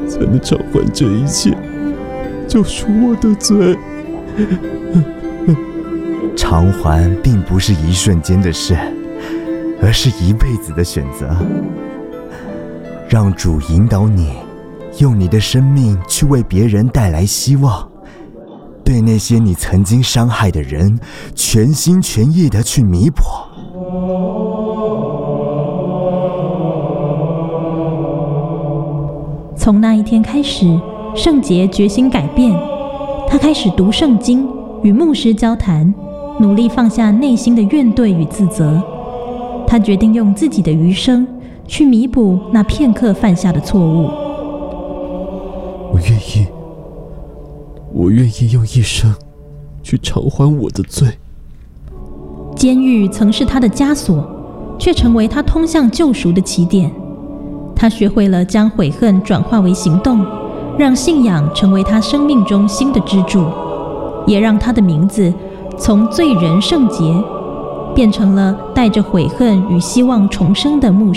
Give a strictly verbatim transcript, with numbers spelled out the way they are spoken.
才能偿还这一切，救赎我的罪。 偿还并不是一瞬间的事，而是一辈子的选择。让主引导你，用你的生命去为别人带来希望，对那些你曾经伤害的人，全心全意地去弥补。 从那一天开始，圣杰决心改变。他开始读圣经，与牧师交谈，努力放下内心的怨怼与自责。他决定用自己的余生去弥补那片刻犯下的错误。 我愿意，我愿意用一生去偿还我的罪。 监狱曾是他的枷锁，却成为他通向救赎的起点。他学会了将悔恨转化为行动，让信仰成为他生命中新的支柱，也让他的名字从罪人圣洁变成了带着悔恨与希望重生的牧师。